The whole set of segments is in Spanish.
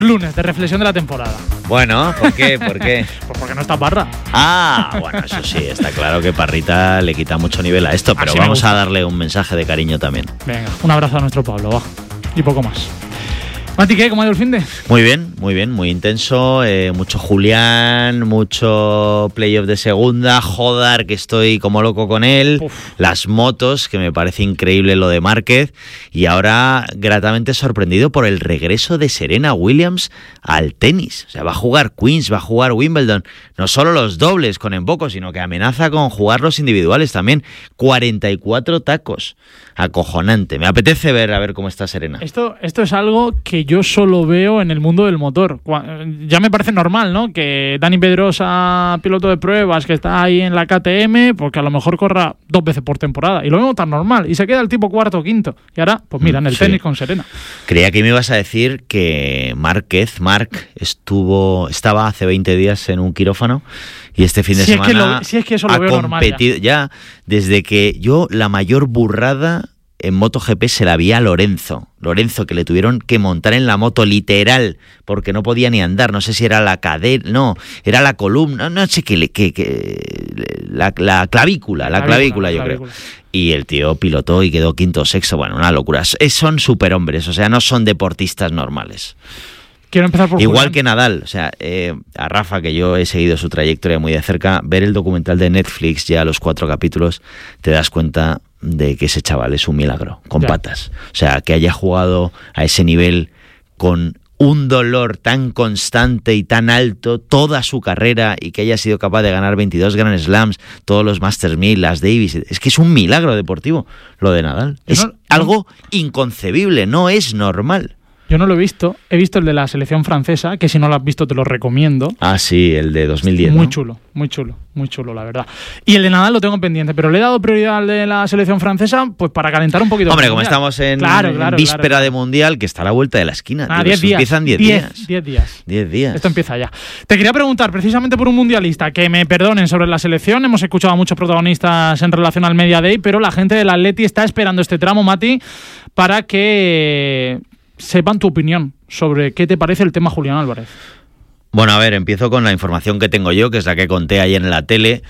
Lunes de reflexión de la temporada. Bueno, ¿por qué? ¿Por qué? Pues porque no está Parra. Ah, bueno, eso sí, está claro que Parrita le quita mucho nivel a esto, pero Así vamos a darle un mensaje de cariño también. Venga, un abrazo a nuestro Pablo, va. Y poco más. Mati, ¿qué? ¿Cómo ha ido el finde? Muy bien, muy intenso, mucho Julián, mucho playoff de segunda, Jodar, que estoy como loco con él, Uf. Las motos, que me parece increíble lo de Márquez, y ahora gratamente sorprendido por el regreso de Serena Williams al tenis. O sea, va a jugar Queens, va a jugar Wimbledon, no solo los dobles con Emboco, sino que amenaza con jugar los individuales también. 44 tacos, acojonante. Me apetece ver a ver cómo está Serena. Esto es algo que yo solo veo en el mundo del motor. Ya me parece normal, ¿no? Que Dani Pedrosa, piloto de pruebas, que está ahí en la KTM, porque a lo mejor corra 2 veces por temporada. Y lo vemos tan normal. Y se queda el tipo cuarto o quinto. Y ahora, pues mira, en el tenis con Serena. Creía que me ibas a decir que Marc estaba hace 20 días en un quirófano y este fin de semana es que eso lo ha veo competido normal ya desde que yo la mayor burrada en MotoGP se la vi a Lorenzo, que le tuvieron que montar en la moto literal porque no podía ni andar, no sé si era la cadera, no, era la columna, no sé qué, la clavícula, yo creo. Y el tío pilotó y quedó quinto o sexto, bueno, una locura. Son superhombres, o sea, no son deportistas normales. Quiero empezar por igual Julián. Que Nadal, o sea, a Rafa, que yo he seguido su trayectoria muy de cerca, ver el documental de Netflix, ya los 4 capítulos, te das cuenta de que ese chaval es un milagro, con patas. O sea, que haya jugado a ese nivel con un dolor tan constante y tan alto toda su carrera y que haya sido capaz de ganar 22 Grand Slams, todos los Masters 1000, las Davis, es que es un milagro deportivo lo de Nadal. Es algo inconcebible, no es normal. Yo no lo he visto el de la selección francesa, que si no lo has visto te lo recomiendo. Ah, sí, el de 2010, Muy ¿no? Muy chulo, la verdad. Y el de Nadal lo tengo pendiente, pero le he dado prioridad al de la selección francesa pues para calentar un poquito. Hombre, como estamos en víspera de Mundial, que está a la vuelta de la esquina. 10 días. Empiezan 10 días. 10 días. Esto empieza ya. Te quería preguntar, precisamente por un mundialista, que me perdonen sobre la selección. Hemos escuchado a muchos protagonistas en relación al Media Day, pero la gente del Atleti está esperando este tramo, Mati, para que sepan tu opinión sobre qué te parece el tema Julián Álvarez. Bueno, a ver, empiezo con la información que tengo yo, que es la que conté ayer en la tele.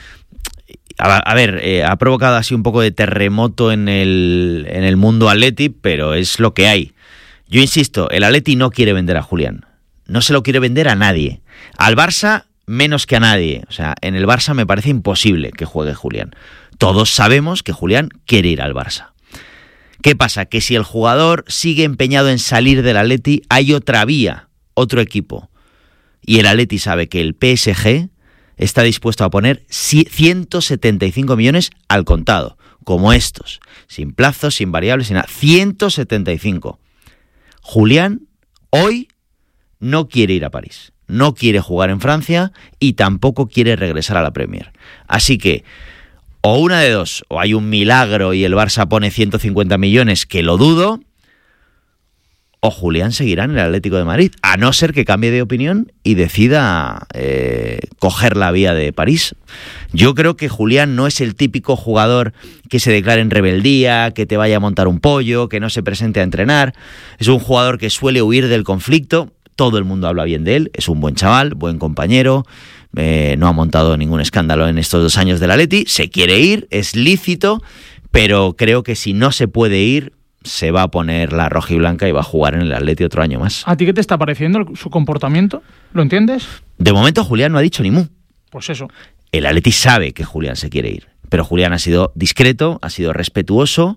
A ver, ha provocado así un poco de terremoto en el mundo Atleti, pero es lo que hay. Yo insisto, el Atleti no quiere vender a Julián. No se lo quiere vender a nadie. Al Barça, menos que a nadie. O sea, en el Barça me parece imposible que juegue Julián. Todos sabemos que Julián quiere ir al Barça. ¿Qué pasa? Que si el jugador sigue empeñado en salir del Atleti, hay otra vía, otro equipo. Y el Atleti sabe que el PSG está dispuesto a poner 175 millones al contado, como estos, sin plazos, sin variables, sin nada. 175. Julián hoy no quiere ir a París, no quiere jugar en Francia y tampoco quiere regresar a la Premier. Así que o una de dos, o hay un milagro y el Barça pone 150 millones, que lo dudo, o Julián seguirá en el Atlético de Madrid, a no ser que cambie de opinión y decida coger la vía de París. Yo creo que Julián no es el típico jugador que se declare en rebeldía, que te vaya a montar un pollo, que no se presente a entrenar. Es un jugador que suele huir del conflicto. Todo el mundo habla bien de él, es un buen chaval, buen compañero. No ha montado ningún escándalo en estos 2 años del Atleti, se quiere ir, es lícito, pero creo que si no se puede ir, se va a poner la roja y blanca y va a jugar en el Atleti otro año más. ¿A ti qué te está pareciendo su comportamiento? ¿Lo entiendes? De momento Julián no ha dicho ni mu. Pues eso. El Atleti sabe que Julián se quiere ir, pero Julián ha sido discreto, ha sido respetuoso.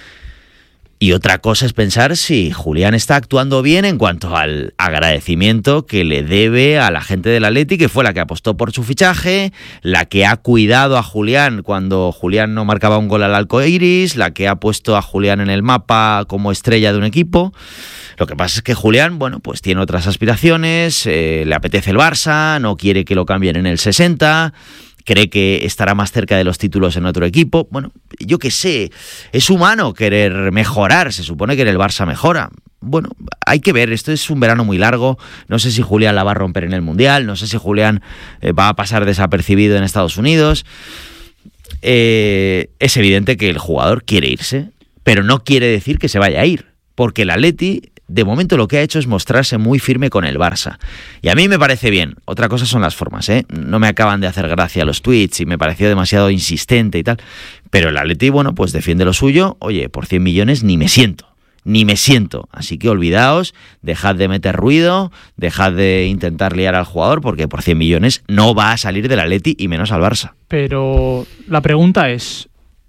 Y otra cosa es pensar si Julián está actuando bien en cuanto al agradecimiento que le debe a la gente del Atleti, que fue la que apostó por su fichaje, la que ha cuidado a Julián cuando Julián no marcaba un gol al arcoiris, la que ha puesto a Julián en el mapa como estrella de un equipo. Lo que pasa es que Julián, bueno, pues tiene otras aspiraciones, le apetece el Barça, no quiere que lo cambien en el 60... cree que estará más cerca de los títulos en otro equipo. Bueno, yo qué sé, es humano querer mejorar, se supone que en el Barça mejora. Bueno, hay que ver, esto es un verano muy largo, no sé si Julián la va a romper en el Mundial, no sé si Julián va a pasar desapercibido en Estados Unidos. Es evidente que el jugador quiere irse, pero no quiere decir que se vaya a ir, porque el Atleti de momento lo que ha hecho es mostrarse muy firme con el Barça. Y a mí me parece bien. Otra cosa son las formas, ¿eh? No me acaban de hacer gracia los tweets y me pareció demasiado insistente y tal. Pero el Atleti, bueno, pues defiende lo suyo. Oye, por 100 millones ni me siento. Así que olvidaos, dejad de meter ruido, dejad de intentar liar al jugador, porque por 100 millones no va a salir del Atleti y menos al Barça. Pero la pregunta es,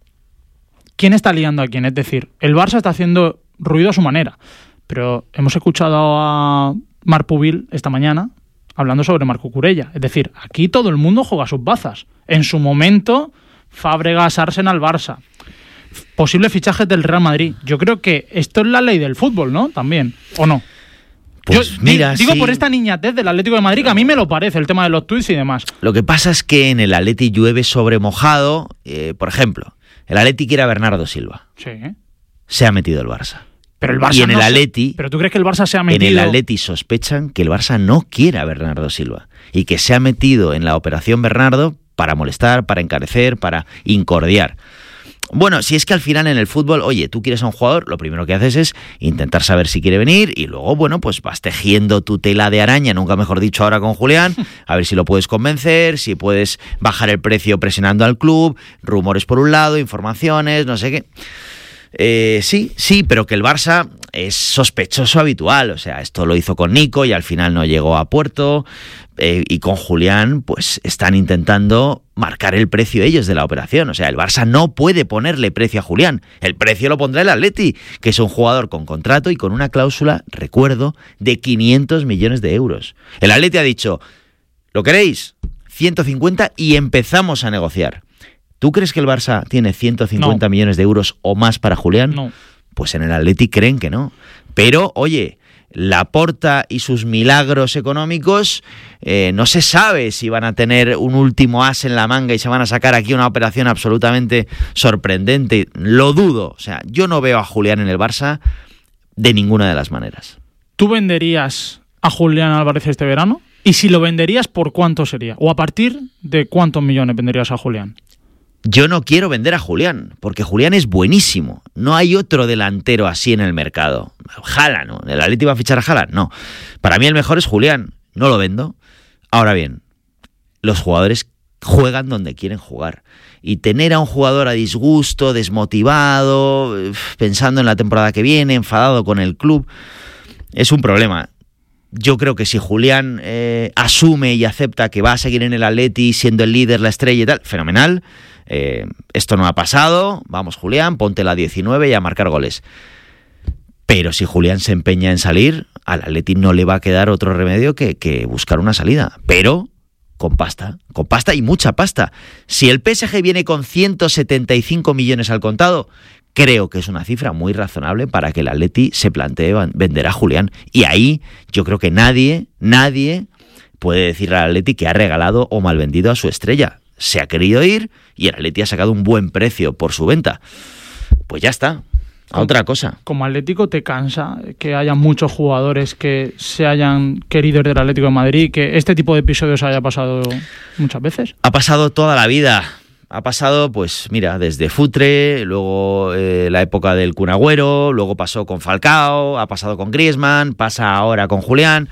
¿quién está liando a quién? Es decir, el Barça está haciendo ruido a su manera, pero hemos escuchado a Marc Pubil esta mañana hablando sobre Marc Cucurella. Es decir, aquí todo el mundo juega sus bazas. En su momento, Fábregas, Arsenal, Barça. Posibles fichajes del Real Madrid. Yo creo que esto es la ley del fútbol, ¿no? También, ¿o no? Pues yo mira, digo sí. Por esta niñatez del Atlético de Madrid, que a mí me lo parece, el tema de los tuits y demás. Lo que pasa es que en el Atleti llueve sobre mojado. Por ejemplo, el Atleti quiere a Bernardo Silva. Sí. Se ha metido el Barça. Pero el Barça y en el Atleti, ¿pero tú crees que el Barça se ha metido? En el Atleti sospechan que el Barça no quiere a Bernardo Silva y que se ha metido en la operación Bernardo para molestar, para encarecer, para incordiar. Bueno, si es que al final en el fútbol, oye, tú quieres a un jugador, lo primero que haces es intentar saber si quiere venir y luego, bueno, pues vas tejiendo tu tela de araña, nunca mejor dicho ahora con Julián, a ver si lo puedes convencer, si puedes bajar el precio presionando al club, rumores por un lado, informaciones, no sé qué. Sí, pero que el Barça es sospechoso habitual, o sea, esto lo hizo con Nico y al final no llegó a puerto, y con Julián pues están intentando marcar el precio ellos de la operación, o sea, el Barça no puede ponerle precio a Julián, el precio lo pondrá el Atleti, que es un jugador con contrato y con una cláusula, recuerdo, de 500 millones de euros. El Atleti ha dicho, ¿lo queréis? 150 y empezamos a negociar. ¿Tú crees que el Barça tiene 150 millones de euros o más para Julián? No. Pues en el Atleti creen que no. Pero, oye, Laporta y sus milagros económicos, no se sabe si van a tener un último as en la manga y se van a sacar aquí una operación absolutamente sorprendente. Lo dudo. O sea, yo no veo a Julián en el Barça de ninguna de las maneras. ¿Tú venderías a Julián Álvarez este verano? Y si lo venderías, ¿por cuánto sería? ¿O a partir de cuántos millones venderías a Julián? Yo no quiero vender a Julián, porque Julián es buenísimo. No hay otro delantero así en el mercado. Haaland, ¿no? ¿El Atleti va a fichar a Haaland? No. Para mí el mejor es Julián. No lo vendo. Ahora bien, los jugadores juegan donde quieren jugar. Y tener a un jugador a disgusto, desmotivado, pensando en la temporada que viene, enfadado con el club, es un problema. Yo creo que si Julián asume y acepta que va a seguir en el Atleti siendo el líder, la estrella y tal, fenomenal. Esto no ha pasado, vamos Julián, ponte la 19 y a marcar goles. Pero si Julián se empeña en salir, al Atleti no le va a quedar otro remedio que buscar una salida, pero con pasta y mucha pasta. Si el PSG viene con 175 millones al contado, creo que es una cifra muy razonable para que el Atleti se plantee vender a Julián. Y ahí yo creo que nadie puede decir al Atleti que ha regalado o mal vendido a su estrella. Se ha querido ir y el Atleti ha sacado un buen precio por su venta. Pues ya está. A otra cosa. Como Atlético, ¿te cansa que haya muchos jugadores que se hayan querido ir del Atlético de Madrid, que este tipo de episodios haya pasado muchas veces? Ha pasado toda la vida. Ha pasado, pues mira, desde Futre, luego la época del Kun Agüero, luego pasó con Falcao, ha pasado con Griezmann, pasa ahora con Julián.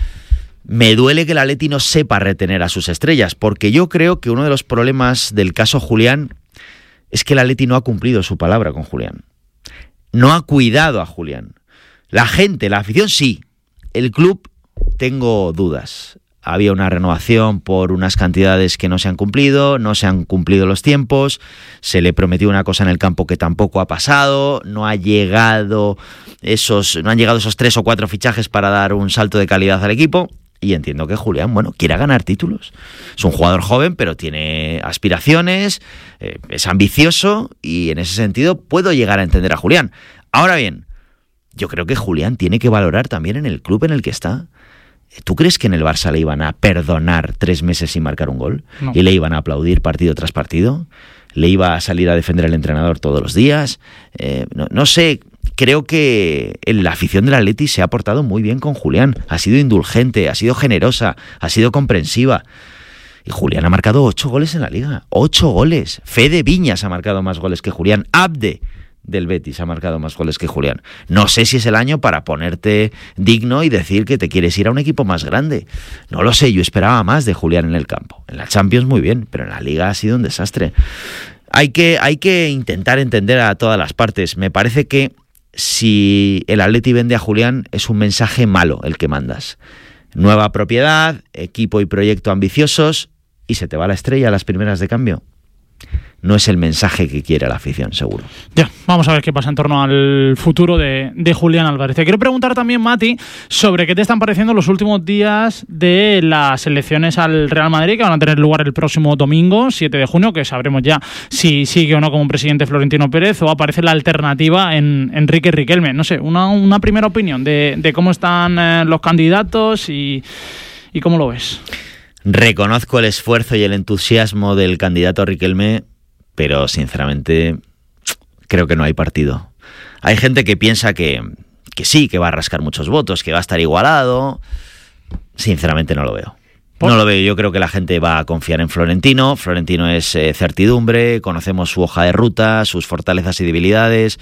Me duele que el Atleti no sepa retener a sus estrellas, porque yo creo que uno de los problemas del caso Julián es que el Atleti no ha cumplido su palabra con Julián. No ha cuidado a Julián. La gente, la afición sí. El club, tengo dudas. Había una renovación por unas cantidades que no se han cumplido los tiempos, se le prometió una cosa en el campo que tampoco ha pasado, no han llegado esos 3 o 4 fichajes para dar un salto de calidad al equipo. Y entiendo que Julián, quiera ganar títulos. Es un jugador joven, pero tiene aspiraciones, es ambicioso y en ese sentido puedo llegar a entender a Julián. Ahora bien, yo creo que Julián tiene que valorar también en el club en el que está. ¿Tú crees que en el Barça le iban a perdonar 3 meses sin marcar un gol? No. ¿Y le iban a aplaudir partido tras partido? ¿Le iba a salir a defender el entrenador todos los días? No sé... Creo que la afición del Atleti se ha portado muy bien con Julián. Ha sido indulgente, ha sido generosa, ha sido comprensiva. Y Julián ha marcado 8 goles en la Liga. 8 goles. Fede Viñas ha marcado más goles que Julián. Abde del Betis ha marcado más goles que Julián. No sé si es el año para ponerte digno y decir que te quieres ir a un equipo más grande. No lo sé, yo esperaba más de Julián en el campo. En la Champions muy bien, pero en la Liga ha sido un desastre. Hay que intentar entender a todas las partes. Me parece que si el Atleti vende a Julián es un mensaje malo el que mandas. Nueva propiedad, equipo y proyecto ambiciosos, y se te va la estrella a las primeras de cambio. No es el mensaje que quiere la afición, seguro. Ya, vamos a ver qué pasa en torno al futuro de Julián Álvarez. Te quiero preguntar también, Mati, sobre qué te están pareciendo los últimos días de las elecciones al Real Madrid, que van a tener lugar el próximo domingo, 7 de junio, que sabremos ya si sigue o no como presidente Florentino Pérez, o aparece la alternativa en Enrique Riquelme. No sé, una primera opinión de cómo están los candidatos y cómo lo ves. Reconozco el esfuerzo y el entusiasmo del candidato Riquelme, pero sinceramente creo que no hay partido. Hay gente que piensa que sí, que va a rascar muchos votos, que va a estar igualado. Sinceramente no lo veo. No lo veo. Yo creo que la gente va a confiar en Florentino. Florentino es certidumbre, conocemos su hoja de ruta, sus fortalezas y debilidades,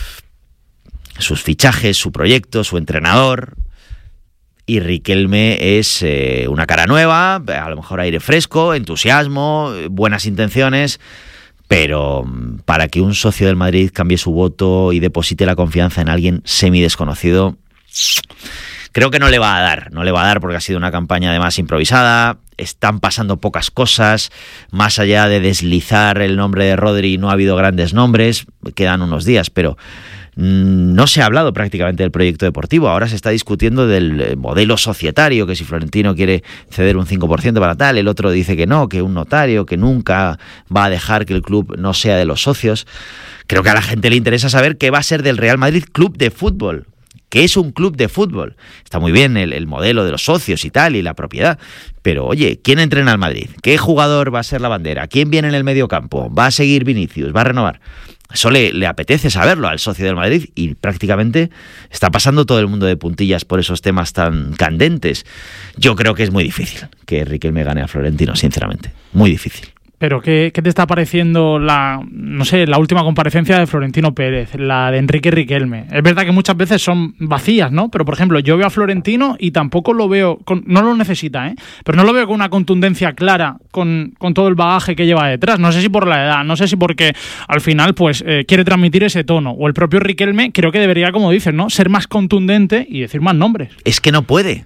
sus fichajes, su proyecto, su entrenador. Y Riquelme es una cara nueva, a lo mejor aire fresco, entusiasmo, buenas intenciones, pero para que un socio del Madrid cambie su voto y deposite la confianza en alguien semidesconocido, creo que no le va a dar porque ha sido una campaña además improvisada, están pasando pocas cosas, más allá de deslizar el nombre de Rodri no ha habido grandes nombres, quedan unos días, pero no se ha hablado prácticamente del proyecto deportivo. Ahora se está discutiendo del modelo societario, que si Florentino quiere ceder un 5% para tal, el otro dice que no, que un notario, que nunca va a dejar que el club no sea de los socios. Creo que a la gente le interesa saber qué va a ser del Real Madrid Club de Fútbol, que es un club de fútbol. Está muy bien el modelo de los socios y tal, y la propiedad, pero oye, ¿quién entrena al Madrid? ¿Qué jugador va a ser la bandera? ¿Quién viene en el medio campo? ¿Va a seguir Vinicius? ¿Va a renovar? Eso le apetece saberlo al socio del Madrid y prácticamente está pasando todo el mundo de puntillas por esos temas tan candentes. Yo creo que es muy difícil que Riquelme gane a Florentino, sinceramente. Muy difícil. Pero ¿qué te está pareciendo la última comparecencia de Florentino Pérez, la de Enrique Riquelme? Es verdad que muchas veces son vacías, ¿no? Pero, por ejemplo, yo veo a Florentino y tampoco lo veo, no lo necesita, pero no lo veo con una contundencia clara con todo el bagaje que lleva detrás. No sé si por la edad, no sé si porque al final pues quiere transmitir ese tono. O el propio Riquelme creo que debería, como dices, ¿no?, ser más contundente y decir más nombres. Es que no puede.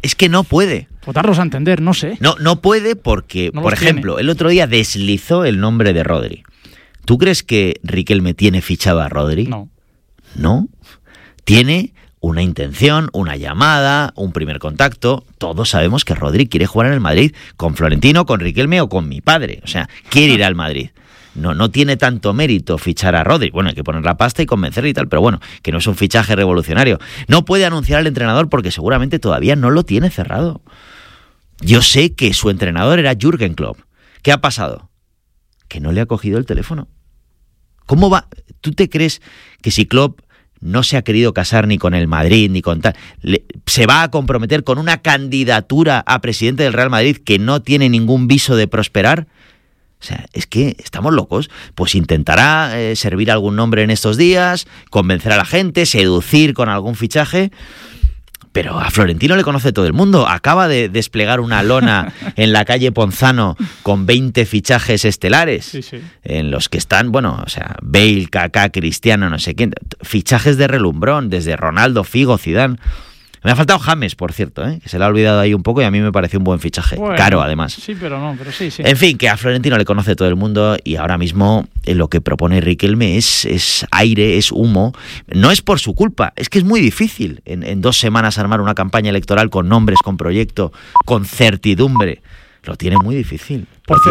O darlos a entender, no sé. No puede porque, no por ejemplo, el otro día deslizó el nombre de Rodri. ¿Tú crees que Riquelme tiene fichado a Rodri? No. ¿No? Tiene una intención, una llamada, un primer contacto. Todos sabemos que Rodri quiere jugar en el Madrid con Florentino, con Riquelme o con mi padre. O sea, quiere ir al Madrid. No tiene tanto mérito fichar a Rodri. Bueno, hay que poner la pasta y convencerle y tal, pero bueno, que no es un fichaje revolucionario. No puede anunciar al entrenador porque seguramente todavía no lo tiene cerrado. Yo sé que su entrenador era Jürgen Klopp. ¿Qué ha pasado? Que no le ha cogido el teléfono. ¿Cómo va? ¿Tú te crees que si Klopp no se ha querido casar ni con el Madrid ni con tal, se va a comprometer con una candidatura a presidente del Real Madrid que no tiene ningún viso de prosperar? O sea, es que estamos locos. Pues intentará servir algún nombre en estos días, convencer a la gente, seducir con algún fichaje. Pero a Florentino le conoce todo el mundo. Acaba de desplegar una lona en la calle Ponzano con 20 fichajes estelares. Sí, sí. En los que están, Bale, Kaká, Cristiano, no sé quién. Fichajes de relumbrón, desde Ronaldo, Figo, Zidane. Me ha faltado James, por cierto, que se le ha olvidado ahí un poco y a mí me pareció un buen fichaje. Bueno, caro, además. Sí, pero sí. En fin, que a Florentino le conoce todo el mundo y ahora mismo lo que propone Riquelme es aire, es humo. No es por su culpa, es que es muy difícil en 2 semanas armar una campaña electoral con nombres, con proyecto, con certidumbre. Lo tiene muy difícil.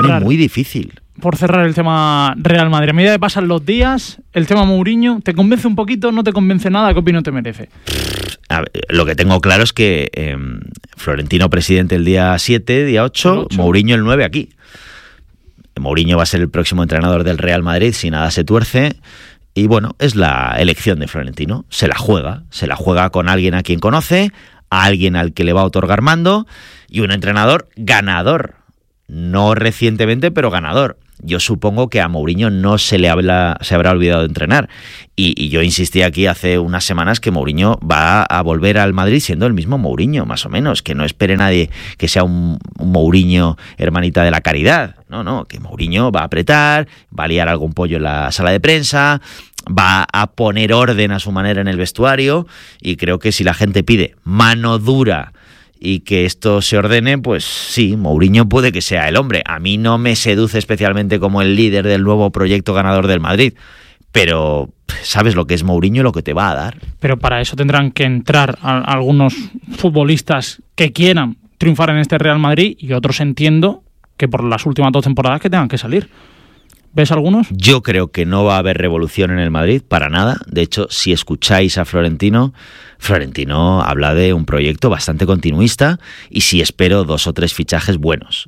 Por cerrar el tema Real Madrid, a medida que pasan los días, el tema Mourinho, ¿te convence un poquito? ¿No te convence nada? ¿Qué opinión te merece? A ver, lo que tengo claro es que Florentino presidente el día 7, día 8, Mourinho el 9 aquí. Mourinho va a ser el próximo entrenador del Real Madrid si nada se tuerce. Y bueno, es la elección de Florentino. Se la juega con alguien a quien conoce, a alguien al que le va a otorgar mando y un entrenador ganador. No recientemente, pero ganador. yo supongo que a Mourinho no se habrá olvidado de entrenar. Y yo insistí aquí hace unas semanas que Mourinho va a volver al Madrid siendo el mismo Mourinho, más o menos. Que no espere nadie que sea un Mourinho hermanita de la caridad. No, que Mourinho va a apretar, va a liar algún pollo en la sala de prensa, va a poner orden a su manera en el vestuario, y creo que si la gente pide mano dura y que esto se ordene, pues sí, Mourinho puede que sea el hombre. A mí no me seduce especialmente como el líder del nuevo proyecto ganador del Madrid, pero sabes lo que es Mourinho, lo que te va a dar. Pero para eso tendrán que entrar algunos futbolistas que quieran triunfar en este Real Madrid, y otros entiendo que por las últimas 2 temporadas que tengan que salir. ¿Ves algunos? Yo creo que no va a haber revolución en el Madrid, para nada. De hecho, si escucháis a Florentino habla de un proyecto bastante continuista, y sí espero 2 o 3 fichajes buenos.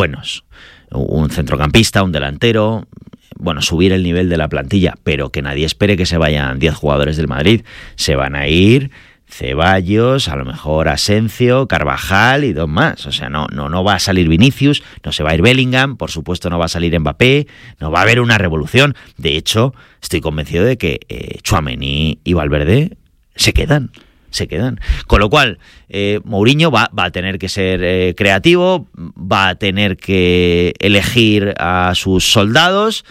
Un centrocampista, un delantero, subir el nivel de la plantilla, pero que nadie espere que se vayan 10 jugadores del Madrid. Se van a ir Ceballos, a lo mejor Asencio, Carvajal y 2 más. O sea, no va a salir Vinicius, no se va a ir Bellingham, por supuesto no va a salir Mbappé, no va a haber una revolución. De hecho, estoy convencido de que Tchouaméni y Valverde se quedan. Con lo cual, Mourinho va a tener que ser creativo, va a tener que elegir a sus soldados,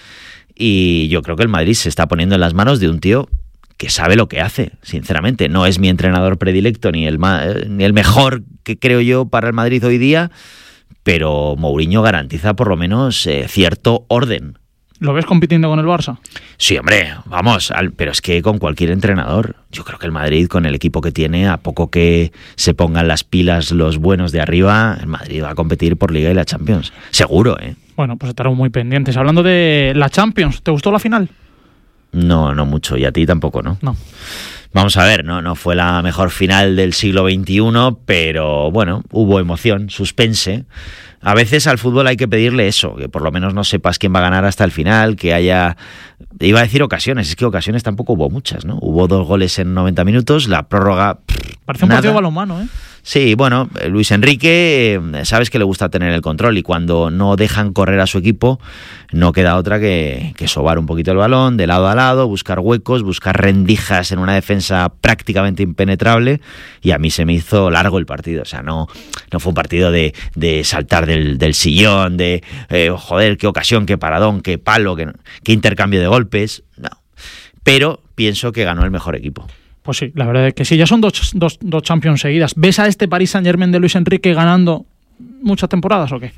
y yo creo que el Madrid se está poniendo en las manos de un tío que sabe lo que hace, sinceramente. No es mi entrenador predilecto ni el mejor que creo yo para el Madrid hoy día, pero Mourinho garantiza por lo menos cierto orden. ¿Lo ves compitiendo con el Barça? Sí, hombre, vamos, pero es que con cualquier entrenador. Yo creo que el Madrid, con el equipo que tiene, a poco que se pongan las pilas los buenos de arriba, el Madrid va a competir por Liga y la Champions. Seguro, ¿eh? Bueno, pues estaremos muy pendientes. Hablando de la Champions, ¿te gustó la final? No mucho, y a ti tampoco, ¿no? No. Vamos a ver, no fue la mejor final del siglo XXI, pero bueno, hubo emoción, suspense. A veces al fútbol hay que pedirle eso, que por lo menos no sepas quién va a ganar hasta el final, que haya... Iba a decir ocasiones, es que ocasiones tampoco hubo muchas, ¿no? Hubo 2 goles en 90 minutos, la prórroga... Parece un partido de balonmano, ¿eh? Sí, bueno, Luis Enrique, sabes que le gusta tener el control, y cuando no dejan correr a su equipo, no queda otra que sobar un poquito el balón de lado a lado, buscar huecos, buscar rendijas en una defensa prácticamente impenetrable, y a mí se me hizo largo el partido. O sea, no fue un partido de saltar del sillón, de joder, qué ocasión, qué paradón, qué palo, qué intercambio de golpes, no. Pero pienso que ganó el mejor equipo. Pues sí, la verdad es que sí, ya son dos Champions seguidas. ¿Ves a este Paris Saint-Germain de Luis Enrique ganando muchas temporadas o qué?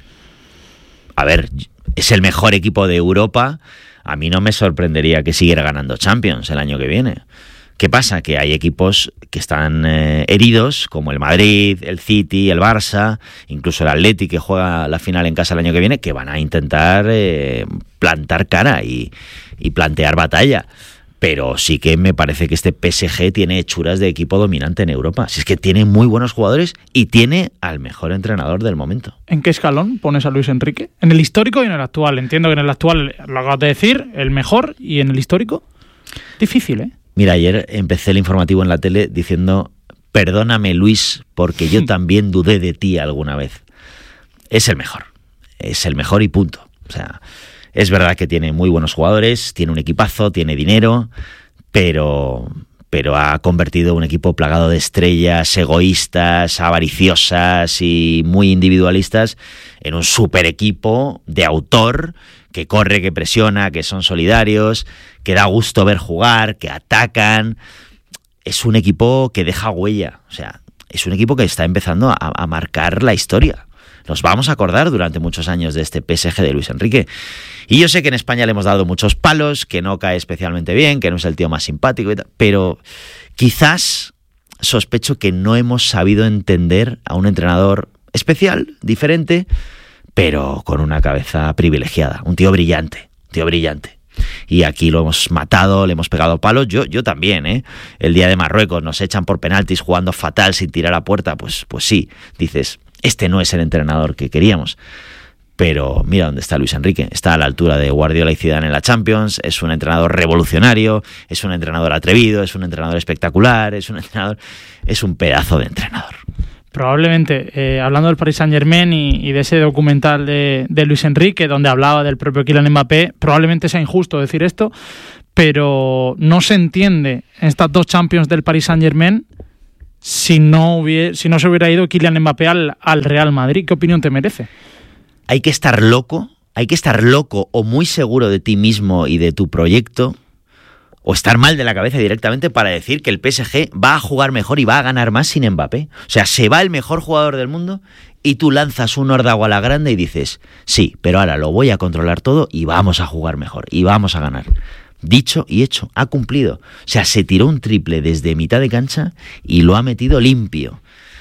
A ver, es el mejor equipo de Europa. A mí no me sorprendería que siguiera ganando Champions el año que viene. ¿Qué pasa? Que hay equipos que están heridos, como el Madrid, el City, el Barça, incluso el Atleti, que juega la final en casa el año que viene, que van a intentar plantar cara y plantear batalla. Pero sí que me parece que este PSG tiene hechuras de equipo dominante en Europa. Si es que tiene muy buenos jugadores y tiene al mejor entrenador del momento. ¿En qué escalón pones a Luis Enrique? ¿En el histórico y en el actual? Entiendo que en el actual, lo acabas de decir, el mejor, y en el histórico, difícil, ¿eh? Mira, ayer empecé el informativo en la tele diciendo: perdóname, Luis, porque yo también dudé de ti alguna vez. Es el mejor y punto. O sea... Es verdad que tiene muy buenos jugadores, tiene un equipazo, tiene dinero, pero ha convertido un equipo plagado de estrellas egoístas, avariciosas y muy individualistas en un super equipo de autor que corre, que presiona, que son solidarios, que da gusto ver jugar, que atacan. Es un equipo que deja huella, o sea, es un equipo que está empezando a marcar la historia. Nos vamos a acordar durante muchos años de este PSG de Luis Enrique. Y yo sé que en España le hemos dado muchos palos, que no cae especialmente bien, que no es el tío más simpático y tal, pero quizás sospecho que no hemos sabido entender a un entrenador especial, diferente, pero con una cabeza privilegiada. Un tío brillante. Y aquí lo hemos matado, le hemos pegado palos. Yo también, ¿eh? El día de Marruecos nos echan por penaltis jugando fatal sin tirar a puerta. Pues sí, dices... Este no es el entrenador que queríamos. Pero mira dónde está Luis Enrique. Está a la altura de Guardiola y Zidane en la Champions. Es un entrenador revolucionario, es un entrenador atrevido, es un entrenador espectacular, es un pedazo de entrenador. probablemente, hablando del Paris Saint-Germain y de ese documental de Luis Enrique, donde hablaba del propio Kylian Mbappé, probablemente sea injusto decir esto, pero no se entiende en estas 2 Champions del Paris Saint-Germain si no se hubiera ido Kylian Mbappé al Real Madrid. ¿Qué opinión te merece? Hay que estar loco o muy seguro de ti mismo y de tu proyecto, o estar mal de la cabeza directamente para decir que el PSG va a jugar mejor y va a ganar más sin Mbappé. O sea, se va el mejor jugador del mundo y tú lanzas un Ordago a la grande y dices, sí, pero ahora lo voy a controlar todo y vamos a jugar mejor y vamos a ganar. Dicho y hecho, ha cumplido. O sea, se tiró un triple desde mitad de cancha y lo ha metido limpio.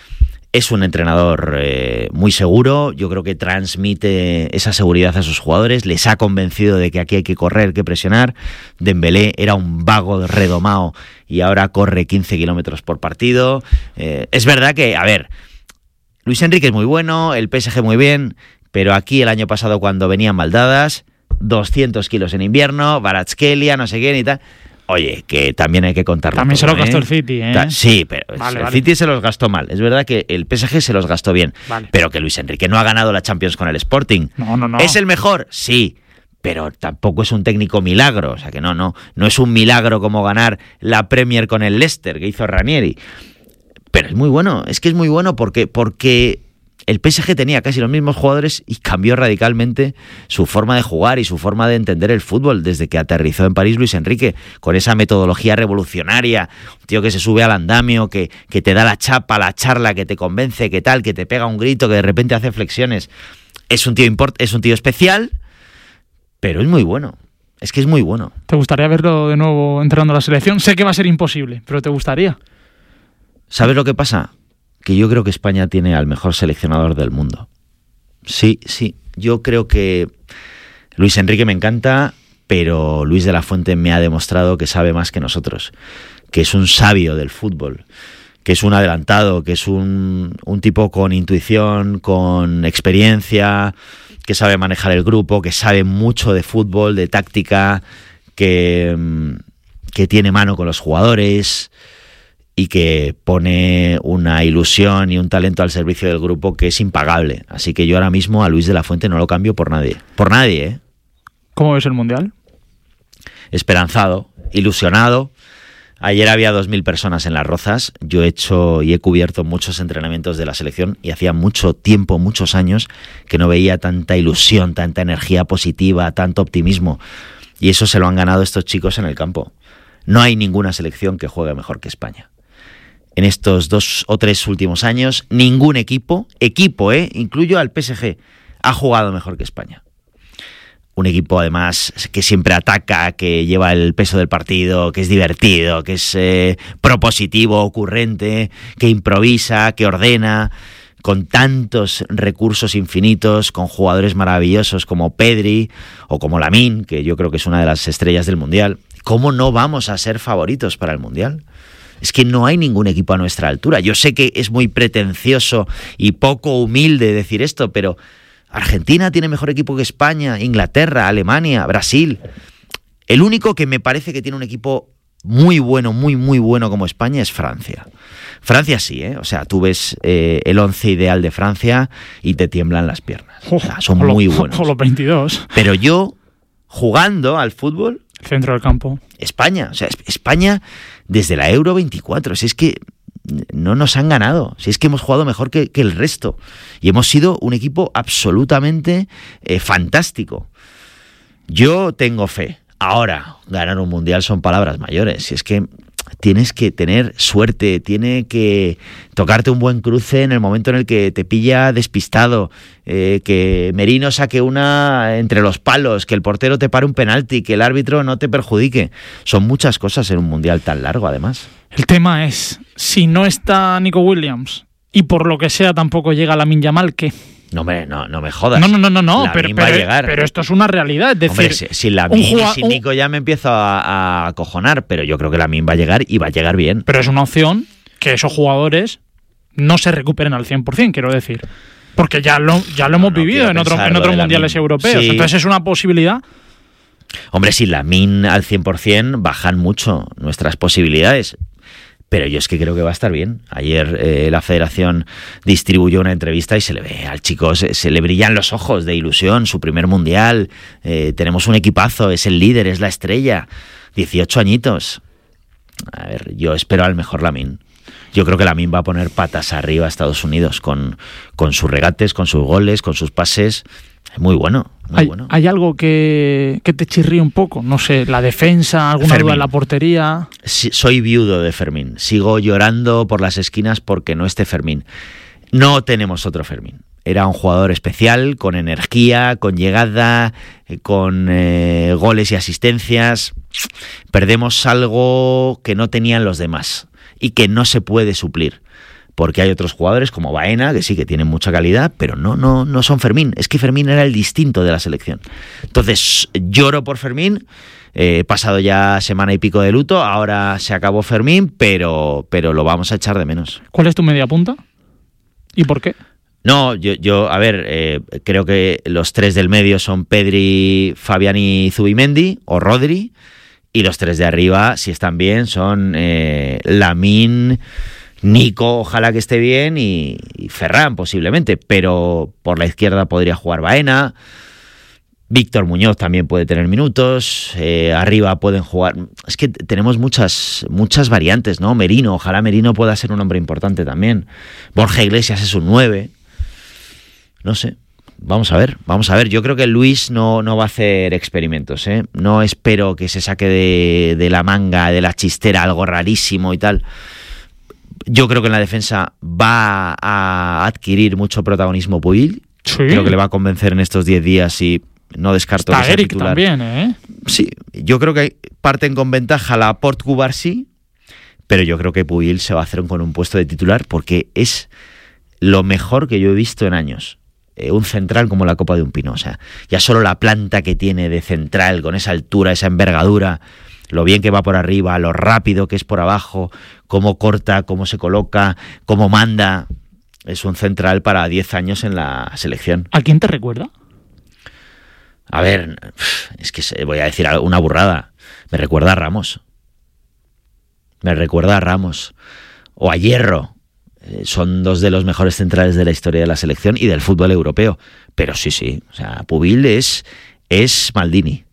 Es un entrenador muy seguro, yo creo que transmite esa seguridad a sus jugadores, les ha convencido de que aquí hay que correr, que presionar. Dembélé era un vago redomado y ahora corre 15 kilómetros por partido. Es verdad que, a ver, Luis Enrique es muy bueno, el PSG muy bien, pero aquí el año pasado cuando venían maldadas, 200 kilos en invierno, Kvaratskhelia, no sé quién y tal. Oye, que también hay que contarlo. También todo, se los gastó el City, ¿eh? Sí, pero el City se los gastó mal. Es verdad que el PSG se los gastó bien. Vale. Pero que Luis Enrique no ha ganado la Champions con el Sporting. No. ¿Es el mejor? Sí. Pero tampoco es un técnico milagro. O sea, que no es un milagro como ganar la Premier con el Leicester, que hizo Ranieri. Pero es muy bueno. Es que es muy bueno porque el PSG tenía casi los mismos jugadores y cambió radicalmente su forma de jugar y su forma de entender el fútbol desde que aterrizó en París Luis Enrique, con esa metodología revolucionaria, un tío que se sube al andamio, que te da la chapa, la charla, que te convence, que tal, que te pega un grito, que de repente hace flexiones. Es un tío especial, pero es muy bueno. Es que es muy bueno. ¿Te gustaría verlo de nuevo entrenando a la selección? Sé que va a ser imposible, pero ¿te gustaría? ¿Sabes lo que pasa? Que yo creo que España tiene al mejor seleccionador del mundo. Sí. Yo creo que Luis Enrique me encanta, pero Luis de la Fuente me ha demostrado que sabe más que nosotros, que es un sabio del fútbol, que es un adelantado, que es un tipo con intuición, con experiencia, que sabe manejar el grupo, que sabe mucho de fútbol, de táctica, que tiene mano con los jugadores y que pone una ilusión y un talento al servicio del grupo que es impagable. Así que yo ahora mismo a Luis de la Fuente no lo cambio por nadie. Por nadie, ¿eh? ¿Cómo ves el Mundial? Esperanzado, ilusionado. Ayer había 2.000 personas en Las Rozas. Yo he hecho y he cubierto muchos entrenamientos de la selección y hacía mucho tiempo, muchos años, que no veía tanta ilusión, tanta energía positiva, tanto optimismo. Y eso se lo han ganado estos chicos en el campo. No hay ninguna selección que juegue mejor que España. En estos 2 o 3 últimos años, ningún equipo, incluyo al PSG, ha jugado mejor que España. Un equipo, además, que siempre ataca, que lleva el peso del partido, que es divertido, que es propositivo, ocurrente, que improvisa, que ordena, con tantos recursos infinitos, con jugadores maravillosos como Pedri o como Lamine, que yo creo que es una de las estrellas del Mundial. ¿Cómo no vamos a ser favoritos para el Mundial? Es que no hay ningún equipo a nuestra altura. Yo sé que es muy pretencioso y poco humilde decir esto, pero Argentina tiene mejor equipo que España, Inglaterra, Alemania, Brasil. El único que me parece que tiene un equipo muy bueno, muy bueno como España es Francia. Francia sí, ¿eh? O sea, tú ves el 11 ideal de Francia y te tiemblan las piernas. O sea, son muy buenos. Con los 22. Pero yo, jugando al fútbol... Centro del campo. España, o sea, España desde la Euro 24, si es que no nos han ganado, si es que hemos jugado mejor que el resto y hemos sido un equipo absolutamente fantástico. Yo tengo fe. Ahora, ganar un mundial son palabras mayores, si es que tienes que tener suerte, tiene que tocarte un buen cruce en el momento en el que te pilla despistado, que Merino saque una entre los palos, que el portero te pare un penalti, que el árbitro no te perjudique. Son muchas cosas en un mundial tan largo, además. El tema es, si no está Nico Williams y por lo que sea tampoco llega Lamine Yamal, ¿qué? No me jodas. No, pero esto es una realidad. Es decir, hombre, si Lamine, si Nico ya me empiezo a acojonar, pero yo creo que Lamine va a llegar y va a llegar bien. Pero es una opción que esos jugadores no se recuperen al 100%, quiero decir. Porque ya lo hemos vivido en otros mundiales europeos. Sí. Entonces es una posibilidad. Hombre, si Lamine al 100% bajan mucho nuestras posibilidades. pero yo es que creo que va a estar bien. Ayer la Federación distribuyó una entrevista y se le ve al chico, se le brillan los ojos de ilusión, su primer mundial, tenemos un equipazo, es el líder, es la estrella, 18 añitos. A ver, yo espero al mejor Lamine. Yo creo que Lamine va a poner patas arriba a Estados Unidos con sus regates, con sus goles, con sus pases. Es muy bueno, muy bueno. ¿Hay algo que te chirríe un poco? No sé, la defensa, alguna duda en la portería. Sí, soy viudo de Fermín. Sigo llorando por las esquinas porque no esté Fermín. No tenemos otro Fermín. Era un jugador especial, con energía, con llegada, con goles y asistencias. Perdemos algo que no tenían los demás y que no se puede suplir. Porque hay otros jugadores como Baena, que sí que tienen mucha calidad, pero no son Fermín. Es que Fermín era el distinto de la selección. Entonces, lloro por Fermín. He pasado ya semana y pico de luto. Ahora se acabó Fermín, pero lo vamos a echar de menos. ¿Cuál es tu media punta? ¿Y por qué? No, yo a ver, creo que los tres del medio son Pedri, Fabián y Zubimendi, o Rodri. Y los tres de arriba, si están bien, son Lamine, Nico, ojalá que esté bien, y Ferran posiblemente, pero por la izquierda podría jugar Baena, Víctor Muñoz también puede tener minutos, arriba pueden jugar, es que tenemos muchas variantes, ¿no? Merino, ojalá Merino pueda ser un hombre importante también, Borja Iglesias es un 9, no sé. Vamos a ver. Yo creo que Luis no va a hacer experimentos, ¿eh? No espero que se saque de la manga, de la chistera, algo rarísimo y tal. Yo creo que en la defensa va a adquirir mucho protagonismo Puig. Sí. Creo que le va a convencer en estos 10 días y no descarto está que sea Eric titular. También, ¿eh? Sí, yo creo que parten con ventaja Laporte, Cubarsí, pero yo creo que Puig se va a hacer con un puesto de titular porque es lo mejor que yo he visto en años. Un central como la copa de un pino, o sea, ya solo la planta que tiene de central, con esa altura, esa envergadura, lo bien que va por arriba, lo rápido que es por abajo, cómo corta, cómo se coloca, cómo manda, es un central para 10 años en la selección. ¿A quién te recuerda? A ver, es que voy a decir una burrada, me recuerda a Ramos, o a Hierro. Son dos de los mejores centrales de la historia de la selección y del fútbol europeo. Pero sí, o sea, Puig es Maldini.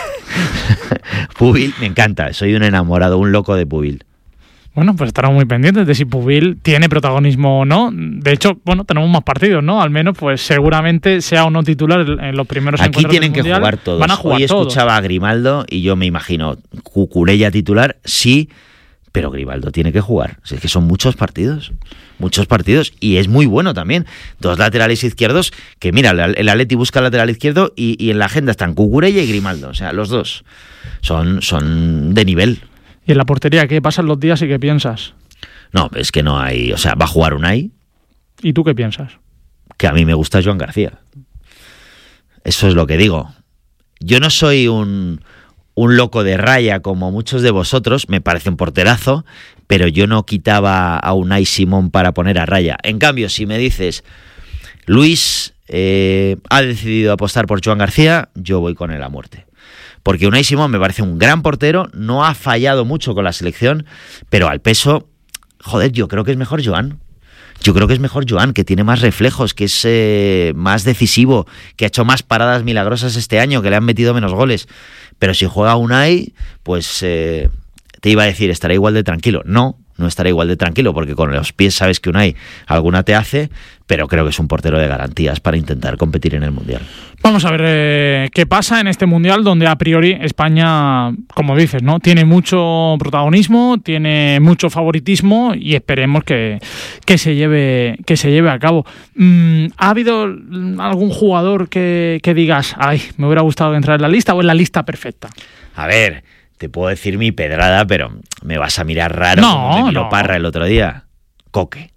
Puig me encanta, soy un enamorado, un loco de Puig. Bueno, pues estaremos muy pendientes de si Puig tiene protagonismo o no. De hecho, bueno, tenemos más partidos, ¿no? Al menos, pues seguramente sea o no titular en los primeros aquí encuentros tienen del Mundial. Que jugar todos. Van a jugar Hoy todos. Escuchaba a Grimaldo y yo me imagino Cucurella titular, sí, pero Grimaldo tiene que jugar. O sea, es que son muchos partidos y es muy bueno también. Dos laterales izquierdos que, mira, el Atleti busca el lateral izquierdo y en la agenda están Cucurella y Grimaldo. O sea, los dos son de nivel. ¿Y en la portería qué pasan los días y qué piensas? No, es que no hay... O sea, va a jugar Unai. ¿Y tú qué piensas? Que a mí me gusta Joan García. Eso es lo que digo. Yo no soy un loco de raya como muchos de vosotros, me parece un porterazo, pero yo no quitaba a Unai Simón para poner a raya. En cambio, si me dices, Luis ha decidido apostar por Joan García, yo voy con él a muerte. Porque Unai Simón me parece un gran portero, no ha fallado mucho con la selección, pero al peso, joder, yo creo que es mejor Joan. Yo creo que es mejor Joan, que tiene más reflejos, que es más decisivo, que ha hecho más paradas milagrosas este año, que le han metido menos goles. Pero si juega Unai, pues te iba a decir, estará igual de tranquilo. No estará igual de tranquilo, porque con los pies sabes que Unai alguna te hace, pero creo que es un portero de garantías para intentar competir en el Mundial. Vamos a ver qué pasa en este Mundial, donde a priori España, como dices, ¿no? Tiene mucho protagonismo, tiene mucho favoritismo y esperemos que se lleve a cabo. ¿Ha habido algún jugador que digas, ay, me hubiera gustado entrar en la lista, o en la lista perfecta? A ver, te puedo decir mi pedrada, pero me vas a mirar raro como me miró Parra el otro día. Coque.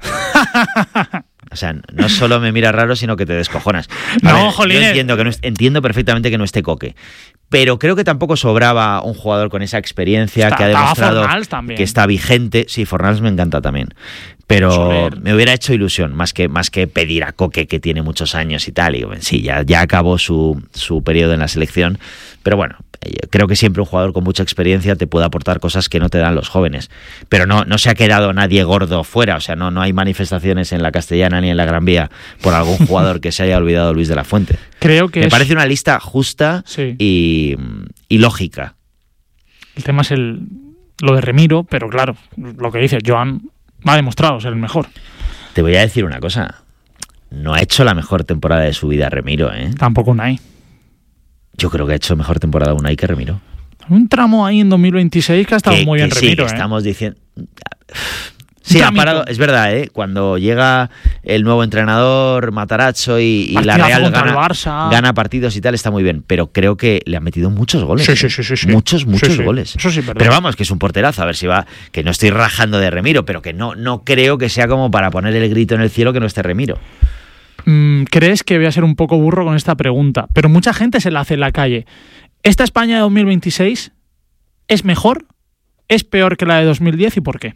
O sea, no solo me mira raro, sino que te descojonas. Yo entiendo perfectamente que no esté Coque, pero creo que tampoco sobraba un jugador con esa experiencia que ha demostrado que está vigente. Sí, Fornals me encanta también, pero me hubiera hecho ilusión más que pedir a Coque, que tiene muchos años y tal. Y sí, ya acabó su periodo en la selección, pero bueno, Creo que siempre un jugador con mucha experiencia te puede aportar cosas que no te dan los jóvenes. Pero no se ha quedado nadie gordo fuera. O sea, no hay manifestaciones en la Castellana ni en la Gran Vía por algún jugador que se haya olvidado Luis de la Fuente. Creo que me parece una lista justa y lógica. El tema es lo de Remiro, pero claro, lo que dice Joan ha demostrado ser el mejor. Te voy a decir una cosa. No ha hecho la mejor temporada de su vida Remiro, ¿eh? Tampoco Unai. Yo creo que ha hecho mejor temporada Unai que Remiro. Un tramo ahí en 2026 que ha estado muy bien Remiro. Sí, estamos diciendo... Sí, ha parado, es verdad, ¿eh? Cuando llega el nuevo entrenador Matarazzo y la Real gana partidos y tal, está muy bien. Pero creo que le han metido muchos goles. Sí. Muchos goles. Eso sí, verdad. Pero vamos, que es un porterazo. A ver si va... Que no estoy rajando de Remiro, pero que no creo que sea como para poner el grito en el cielo que no esté Remiro. ¿Crees que voy a ser un poco burro con esta pregunta? Pero mucha gente se la hace en la calle. ¿Esta España de 2026 es mejor? ¿Es peor que la de 2010 y por qué?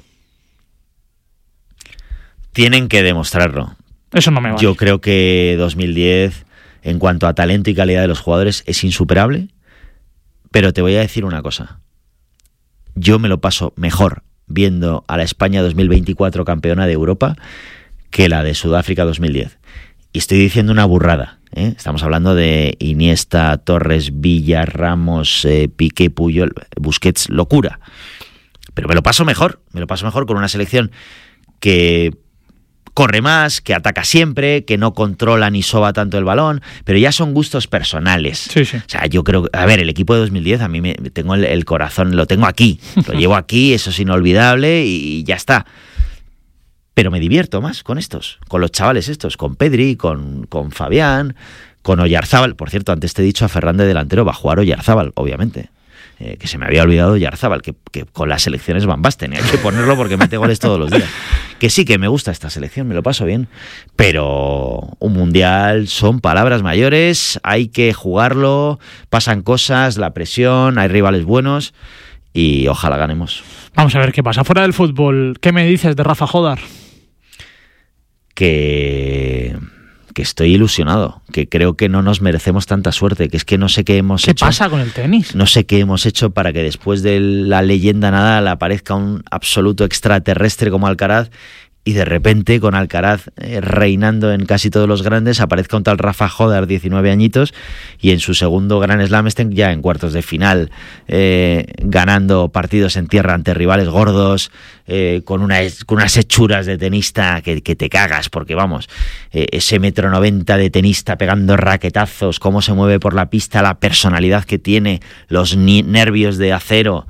Tienen que demostrarlo. Eso no me vale. Yo creo que 2010, en cuanto a talento y calidad de los jugadores, es insuperable. Pero te voy a decir una cosa. Yo me lo paso mejor viendo a la España 2024 campeona de Europa que la de Sudáfrica 2010. Y estoy diciendo una burrada, ¿eh? Estamos hablando de Iniesta, Torres, Villa, Ramos, Piqué, Puyol, Busquets, locura. Pero me lo paso mejor con una selección que corre más, que ataca siempre, que no controla ni soba tanto el balón, pero ya son gustos personales. Sí. O sea, yo creo que, a ver, el equipo de 2010, a mí tengo el corazón, lo tengo aquí, lo llevo aquí, eso es inolvidable y ya está. Pero me divierto más con estos, con los chavales estos, con Pedri, con Fabián, con Oyarzábal. Por cierto, antes te he dicho a Ferran de delantero, va a jugar Oyarzábal, obviamente. Que se me había olvidado Oyarzábal, que con las selecciones Van Basten, hay que ponerlo porque mete goles todos los días. Que sí, que me gusta esta selección, me lo paso bien, pero un mundial son palabras mayores, hay que jugarlo, pasan cosas, la presión, hay rivales buenos y ojalá ganemos. Vamos a ver qué pasa. Fuera del fútbol, ¿qué me dices de Rafa Jódar? Que estoy ilusionado, que creo que no nos merecemos tanta suerte, que es que no sé qué hemos hecho. ¿Qué pasa con el tenis? No sé qué hemos hecho para que después de la leyenda Nadal aparezca un absoluto extraterrestre como Alcaraz y de repente con Alcaraz reinando en casi todos los grandes aparezca un tal Rafa Jódar, 19 añitos, y en su segundo Grand Slam estén ya en cuartos de final, ganando partidos en tierra ante rivales gordos, con unas hechuras de tenista que te cagas, porque vamos, ese 1,90 m de tenista pegando raquetazos, cómo se mueve por la pista, la personalidad que tiene, los nervios de acero.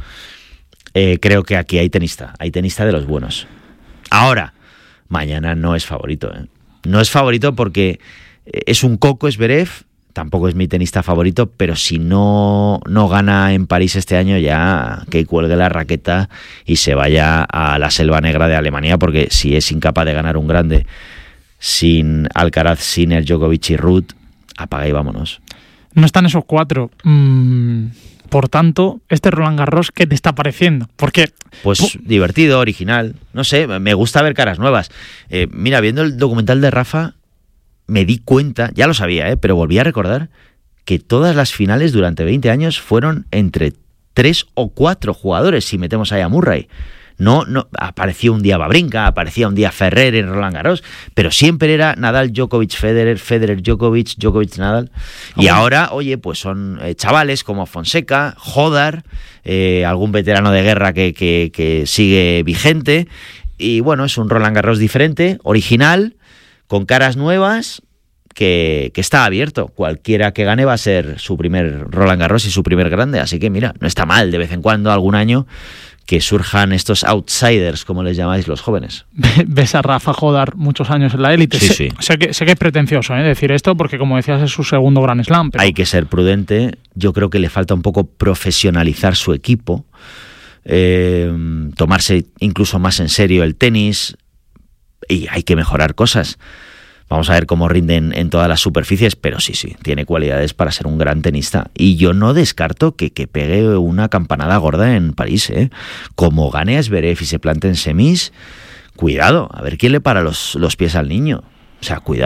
Creo que aquí hay tenista de los buenos. Ahora, mañana no es favorito, ¿eh? No es favorito porque es un coco, es Zverev, tampoco es mi tenista favorito, pero si no gana en París este año, ya que cuelgue la raqueta y se vaya a la selva negra de Alemania, porque si es incapaz de ganar un grande sin Alcaraz, Sinner, Djokovic y Ruud, apaga y vámonos. No están esos cuatro. Por tanto, este Roland Garros, ¿qué te está pareciendo? Porque pues divertido, original, no sé, me gusta ver caras nuevas. Mira, viendo el documental de Rafa, me di cuenta, ya lo sabía, pero volví a recordar que todas las finales durante 20 años fueron entre 3 o 4 jugadores, si metemos ahí a Murray. No, apareció un día Wawrinka, aparecía un día Ferrer en Roland Garros, pero siempre era Nadal, Djokovic, Federer, Federer, Djokovic, Djokovic, Nadal. Y ahora, oye, pues son chavales como Fonseca, Jódar, algún veterano de guerra que sigue vigente. Y bueno, es un Roland Garros diferente, original, con caras nuevas, que está abierto. Cualquiera que gane va a ser su primer Roland Garros y su primer grande. Así que mira, no está mal de vez en cuando, algún año, que surjan estos outsiders, como les llamáis los jóvenes. Ves a Rafa Jódar muchos años en la élite. Sí. Sé que es pretencioso decir esto, porque como decías es su segundo Grand Slam. Pero... Hay que ser prudente. Yo creo que le falta un poco profesionalizar su equipo, tomarse incluso más en serio el tenis, y hay que mejorar cosas. Vamos a ver cómo rinden en todas las superficies, pero sí, tiene cualidades para ser un gran tenista. Y yo no descarto que pegue una campanada gorda en París, ¿eh? Como gane a Zverev y se plante en semis, cuidado, a ver quién le para los pies al niño. O sea, cuidado.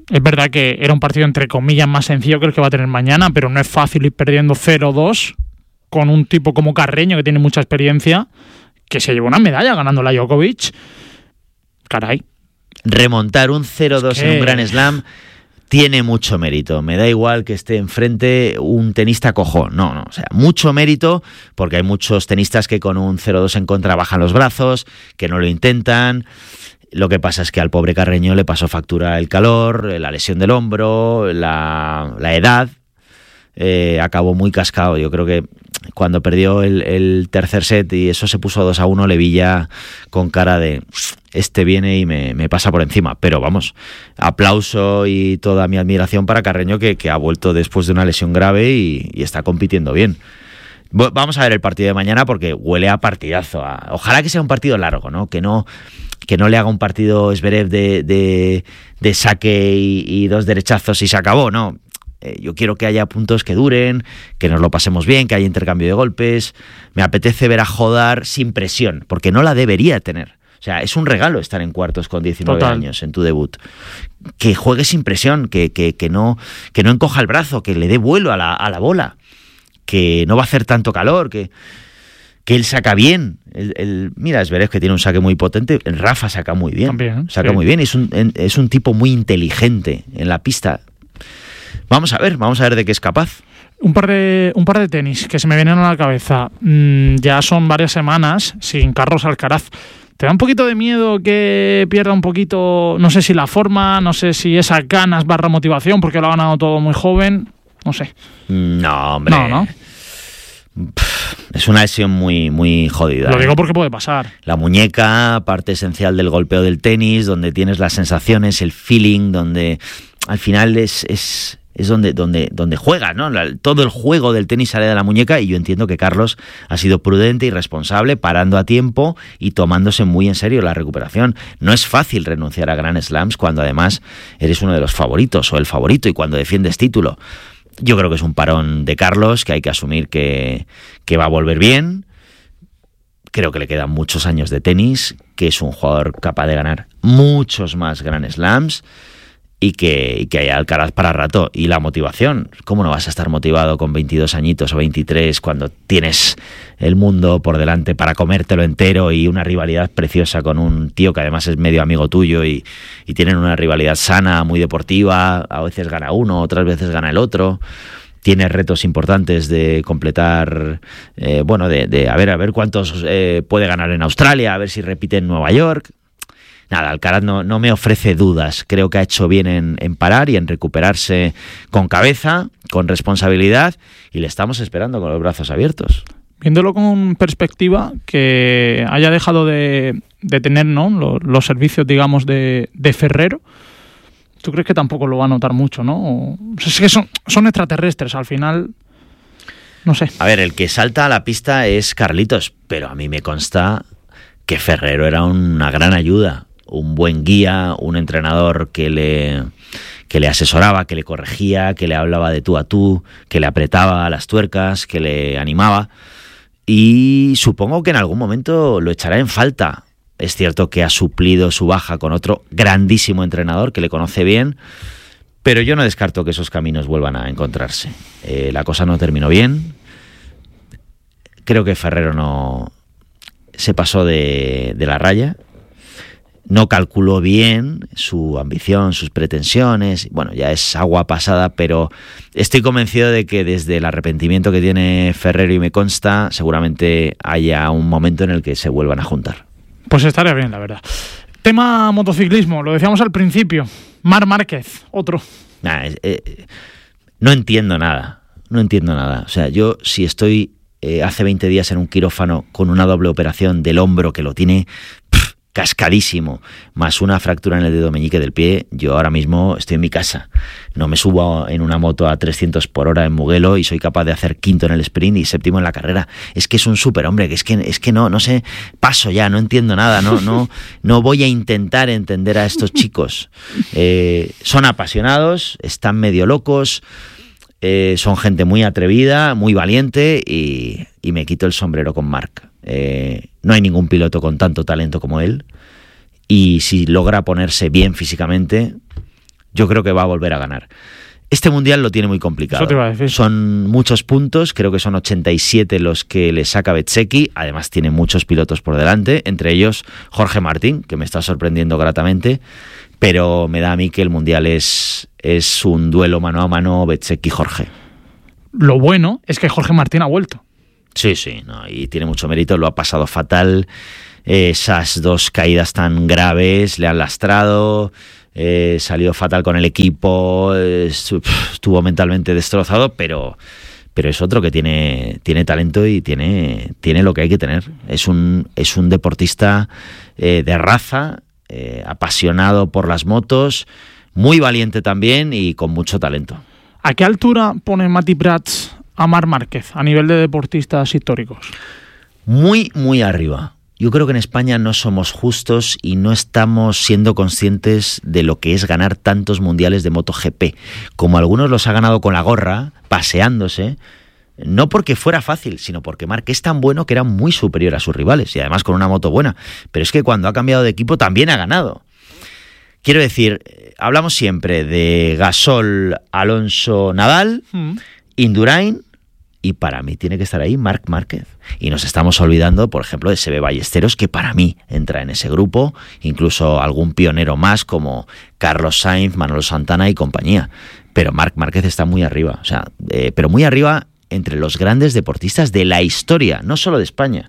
Es verdad que era un partido entre comillas más sencillo que el que va a tener mañana, pero no es fácil ir perdiendo 0-2 con un tipo como Carreño, que tiene mucha experiencia, que se llevó una medalla ganando la Djokovic. Caray. Remontar un 0-2 en un Grand Slam tiene mucho mérito. Me da igual que esté enfrente un tenista cojo. No. O sea, mucho mérito, porque hay muchos tenistas que con un 0-2 en contra bajan los brazos, que no lo intentan. Lo que pasa es que al pobre Carreño le pasó factura el calor, la lesión del hombro, la edad. Acabó muy cascado. Yo creo que cuando perdió el tercer set y eso se puso 2-1, le vi ya con cara de este viene y me pasa por encima. Pero vamos, aplauso y toda mi admiración para Carreño, que ha vuelto después de una lesión grave y está compitiendo bien. Vamos a ver el partido de mañana porque huele a partidazo. Ojalá que sea un partido largo, ¿no? Que no le haga un partido Zverev de saque y 2 derechazos y se acabó, ¿no? Yo quiero que haya puntos que duren, que nos lo pasemos bien, que haya intercambio de golpes. Me apetece ver a Hodar sin presión, porque no la debería tener. O sea, es un regalo estar en cuartos con 19 Total. años en tu debut. Que juegue sin presión, que no encoja el brazo, que le dé vuelo a la bola, que no va a hacer tanto calor, que él saca bien. Mira, Zverev, que tiene un saque muy potente. El Rafa saca muy bien. También, saca sí. muy bien. Es un tipo muy inteligente en la pista. Vamos a ver de qué es capaz. Un par de tenis que se me vienen a la cabeza. Ya son varias semanas sin Carlos Alcaraz. ¿Te da un poquito de miedo que pierda un poquito, no sé si la forma, no sé si esas ganas / motivación, porque lo ha ganado todo muy joven? No sé. No, hombre. No. Es una lesión muy, muy jodida. Lo digo porque puede pasar. La muñeca, parte esencial del golpeo del tenis, donde tienes las sensaciones, el feeling, donde al final es donde juega, ¿no? Todo el juego del tenis sale de la muñeca, y yo entiendo que Carlos ha sido prudente y responsable, parando a tiempo y tomándose muy en serio la recuperación. No es fácil renunciar a Grand Slams cuando además eres uno de los favoritos o el favorito y cuando defiendes título. Yo creo que es un parón de Carlos que hay que asumir que va a volver bien. Creo que le quedan muchos años de tenis, que es un jugador capaz de ganar muchos más Grand Slams y que hay Alcaraz para rato. Y la motivación, ¿cómo no vas a estar motivado con 22 añitos o 23 cuando tienes el mundo por delante para comértelo entero y una rivalidad preciosa con un tío que además es medio amigo tuyo y tienen una rivalidad sana, muy deportiva? A veces gana uno, otras veces gana el otro. Tienes retos importantes de completar, a ver cuántos puede ganar en Australia, a ver si repite en Nueva York. Nada, Alcaraz no me ofrece dudas. Creo que ha hecho bien en parar y en recuperarse con cabeza, con responsabilidad, y le estamos esperando con los brazos abiertos. Viéndolo con perspectiva, que haya dejado de tener, ¿no?, los servicios, digamos, de Ferrero, ¿tú crees que tampoco lo va a notar mucho, no? O sea, es que son extraterrestres, al final, no sé. A ver, el que salta a la pista es Carlitos, pero a mí me consta que Ferrero era una gran ayuda, un buen guía, un entrenador que le asesoraba, que le corregía, que le hablaba de tú a tú, que le apretaba las tuercas, que le animaba, y supongo que en algún momento lo echará en falta. Es cierto que ha suplido su baja con otro grandísimo entrenador que le conoce bien, pero yo no descarto que esos caminos vuelvan a encontrarse. La cosa no terminó bien. Creo que Ferrero no se pasó de la raya. No calculó bien su ambición, sus pretensiones. Bueno, ya es agua pasada, pero estoy convencido de que desde el arrepentimiento que tiene Ferrero, y me consta, seguramente haya un momento en el que se vuelvan a juntar. Pues estaría bien, la verdad. Tema motociclismo, lo decíamos al principio. Marc Márquez, otro. No entiendo nada. O sea, yo si estoy hace 20 días en un quirófano con una doble operación del hombro que lo tiene cascadísimo, más una fractura en el dedo meñique del pie, yo ahora mismo estoy en mi casa. No me subo en una moto a 300 por hora en Mugello y soy capaz de hacer quinto en el sprint y séptimo en la carrera. Es que es un superhombre, que es que no sé, paso ya, no entiendo nada, no voy a intentar entender a estos chicos. Son apasionados, están medio locos, son gente muy atrevida, muy valiente, y me quito el sombrero con Marc. No hay ningún piloto con tanto talento como él, y si logra ponerse bien físicamente, yo creo que va a volver a ganar. Este Mundial lo tiene muy complicado. Eso te iba a decir. Son muchos puntos, creo que son 87 los que le saca Bezzecchi, además tiene muchos pilotos por delante, entre ellos Jorge Martín, que me está sorprendiendo gratamente, pero me da a mí que el Mundial es un duelo mano a mano Bezzecchi-Jorge. Lo bueno es que Jorge Martín ha vuelto. Sí, no, y tiene mucho mérito, lo ha pasado fatal, esas 2 caídas tan graves le han lastrado, salió fatal con el equipo, estuvo mentalmente destrozado, pero es otro que tiene talento y tiene lo que hay que tener. Es un deportista de raza, apasionado por las motos, muy valiente también y con mucho talento. ¿A qué altura pone Mati Prats a Marc Márquez a nivel de deportistas históricos? Muy, muy arriba. Yo creo que en España no somos justos y no estamos siendo conscientes de lo que es ganar tantos mundiales de MotoGP. Como algunos los ha ganado con la gorra, paseándose, no porque fuera fácil, sino porque Marc es tan bueno que era muy superior a sus rivales y además con una moto buena. Pero es que cuando ha cambiado de equipo también ha ganado. Quiero decir, hablamos siempre de Gasol, Alonso, Nadal, Indurain, y para mí tiene que estar ahí Marc Márquez. Y nos estamos olvidando, por ejemplo, de Seve Ballesteros, que para mí entra en ese grupo, incluso algún pionero más como Carlos Sainz, Manolo Santana y compañía. Pero Marc Márquez está muy arriba, o sea, pero muy arriba entre los grandes deportistas de la historia, no solo de España.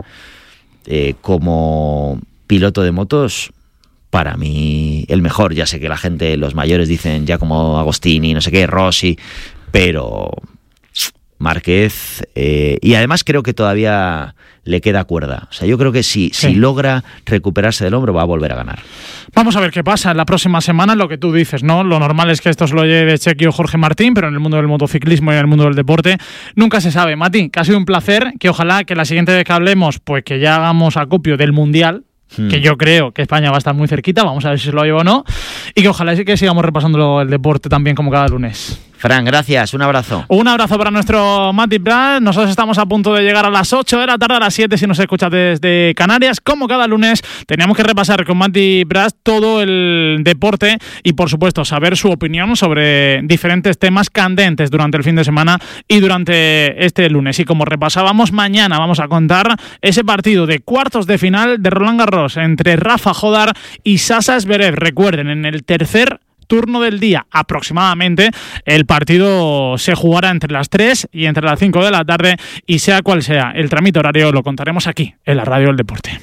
Como piloto de motos, para mí el mejor. Ya sé que la gente, los mayores dicen ya como Agostini, no sé qué, Rossi, pero Márquez, y además creo que todavía le queda cuerda. O sea, yo creo que si logra recuperarse del hombro va a volver a ganar. Vamos a ver qué pasa en la próxima semana, lo que tú dices, ¿no? Lo normal es que esto se lo lleve Bezzecchi o Jorge Martín, pero en el mundo del motociclismo y en el mundo del deporte nunca se sabe. Mati, que ha sido un placer, que ojalá que la siguiente vez que hablemos, pues que ya hagamos acopio del Mundial, que yo creo que España va a estar muy cerquita, vamos a ver si se lo lleva o no, y que ojalá sí que sigamos repasando el deporte también como cada lunes. Fran, gracias, un abrazo. Un abrazo para nuestro Mati Prats. Nosotros estamos a punto de llegar a las 8 de la tarde, a las 7 si nos escuchas desde Canarias. Como cada lunes, teníamos que repasar con Mati Prats todo el deporte y, por supuesto, saber su opinión sobre diferentes temas candentes durante el fin de semana y durante este lunes. Y como repasábamos, mañana vamos a contar ese partido de cuartos de final de Roland Garros entre Rafa Jodar y Sasha Zverev. Recuerden, en el tercer turno del día aproximadamente el partido se jugará entre las 3 y entre las 5 de la tarde, y sea cual sea el trámite horario lo contaremos aquí en la Radio del Deporte.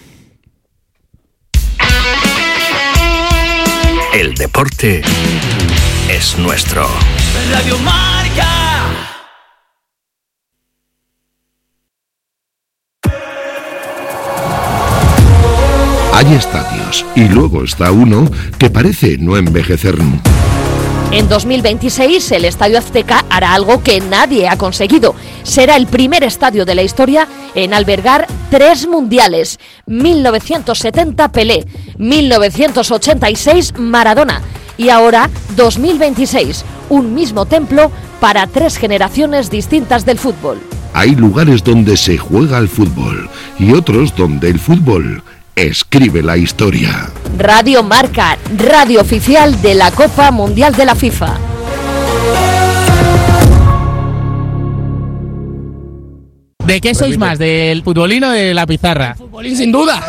El deporte es nuestro. Radio Marca. Hay estadios y luego está uno que parece no envejecer nunca. En 2026 el Estadio Azteca hará algo que nadie ha conseguido. Será el primer estadio de la historia en albergar 3 mundiales. 1970 Pelé, 1986 Maradona y ahora 2026, un mismo templo para 3 generaciones distintas del fútbol. Hay lugares donde se juega al fútbol y otros donde el fútbol escribe la historia. Radio Marca, radio oficial de la Copa Mundial de la FIFA. ¿De qué sois más? ¿Del futbolín o de la pizarra? Futbolín sin duda.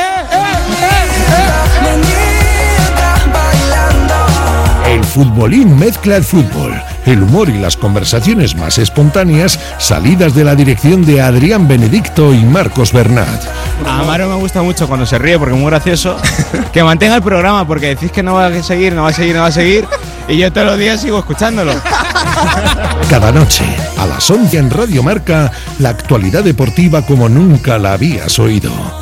El futbolín mezcla el fútbol, el humor y las conversaciones más espontáneas salidas de la dirección de Adrián Benedicto y Marcos Bernat. A Amaro me gusta mucho cuando se ríe porque es muy gracioso. Que mantenga el programa porque decís que no va a seguir y yo todos los días sigo escuchándolo. Cada noche, a las 11 en Radio Marca, la actualidad deportiva como nunca la habías oído.